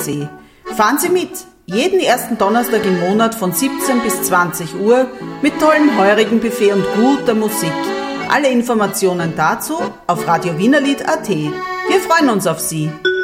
Wörthersee. Fahren Sie mit, jeden ersten Donnerstag im Monat von 17 bis 20 Uhr mit tollem heurigen-Buffet und guter Musik. Alle Informationen dazu auf radiowienerlied.at. Wir freuen uns auf Sie.